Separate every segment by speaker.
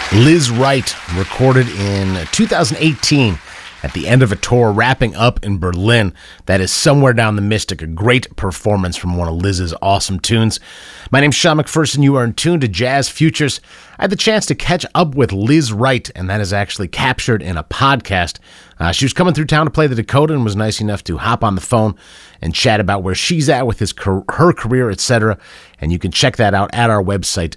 Speaker 1: Liz Wright, recorded in 2018 at the end of a tour, wrapping up in Berlin. That is Somewhere Down the Mystic, a great performance from one of Liz's awesome tunes. My name's Sean McPherson. You are in tune to Jazz Futures. I had the chance to catch up with Liz Wright, and that is actually captured in a podcast. She was coming through town to play the Dakota and was nice enough to hop on the phone and chat about where she's at with her career, etc. And you can check that out at our website,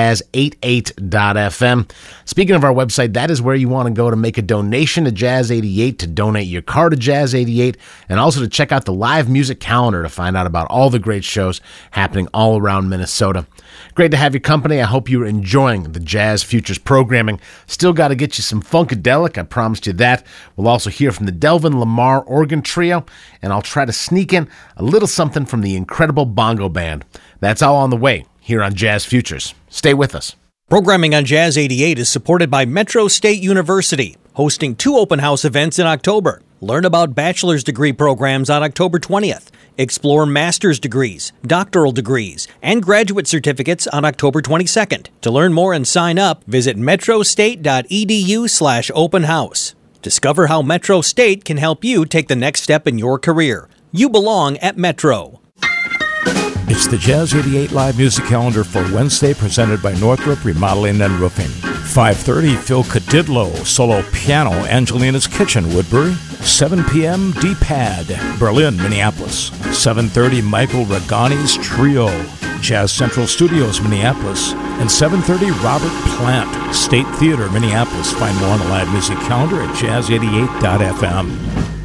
Speaker 1: jazz88.fm. Speaking of our website, that is where you want to go to make a donation to Jazz 88, to donate your car to Jazz 88, and also to check out the live music calendar to find out about all the great shows happening all around Minnesota. Great to have your company. I hope you're enjoying the Jazz Futures programming. Still got to get you some Funkadelic. I promised you that. We'll also hear from the Delvin Lamar Organ Trio, and I'll try to sneak in a little something from the Incredible Bongo Band. That's all on the way here on Jazz Futures. Stay with us.
Speaker 2: Programming on Jazz 88 is supported by Metro State University, hosting 2 open house events in October. Learn about bachelor's degree programs on October 20th. Explore master's degrees, doctoral degrees, and graduate certificates on October 22nd. To learn more and sign up, visit metrostate.edu/open house. Discover how Metro State can help you take the next step in your career. You belong at Metro.
Speaker 3: It's the Jazz 88 live music calendar for Wednesday, presented by Northrop Remodeling and Roofing. 5:30, Phil Cadidlo, solo piano, Angelina's Kitchen, Woodbury. 7 p.m., D-Pad, Berlin, Minneapolis. 7:30, Michael Ragani's Trio, Jazz Central Studios, Minneapolis. And 7:30, Robert Plant, State Theater, Minneapolis. Find more on the live music calendar at jazz88.fm.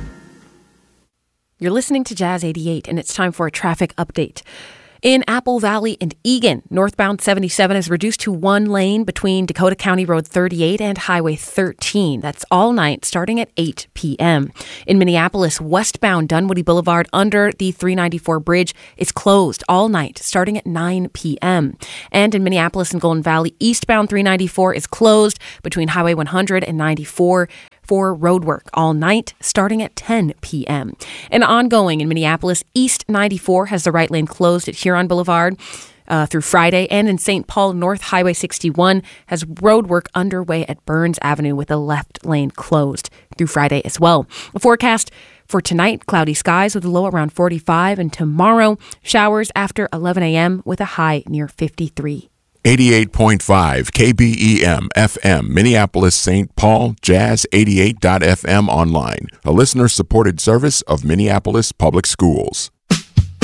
Speaker 4: You're listening to Jazz 88, and it's time for a traffic update. In Apple Valley and Eagan, northbound 77 is reduced to 1 lane between Dakota County Road 38 and Highway 13. That's all night, starting at 8 p.m. In Minneapolis, westbound Dunwoody Boulevard under the 394 bridge is closed all night, starting at 9 p.m. And in Minneapolis and Golden Valley, eastbound 394 is closed between Highway 100 and 94 for roadwork all night, starting at 10 p.m. And ongoing in Minneapolis, East 94 has the right lane closed at Huron Boulevard through Friday, and in St. Paul, North Highway 61 has roadwork underway at Burns Avenue with the left lane closed through Friday as well. The forecast for tonight, cloudy skies with a low around 45, and tomorrow, showers after 11 a.m. with a high near 53.
Speaker 5: 88.5 KBEM FM, Minneapolis, St. Paul, Jazz88.fm online, a listener-supported service of Minneapolis Public Schools.